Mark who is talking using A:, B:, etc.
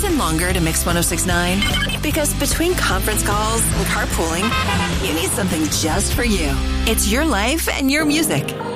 A: listen longer to Mix 106.9? Because between conference calls and carpooling, you need something just for you. It's your life and your music.